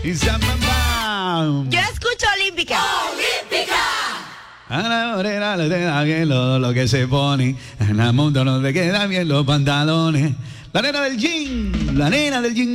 Y Zambam. Yo escucho Olímpica. A la morena le queda bien lo que se pone. A la monta no le queda bien los pantalones. La nena del jean.